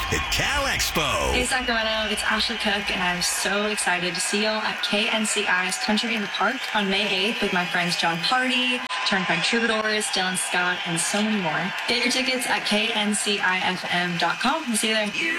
at Cal Expo. Hey Sacramento, it's Ashley Cook, and I'm so excited to see y'all at KNCI's Country in the Park on May 8th with my friends John Party, Turnpike Troubadours, Dylan Scott, and so many more. Get your tickets at kncifm.com. We'll see you there.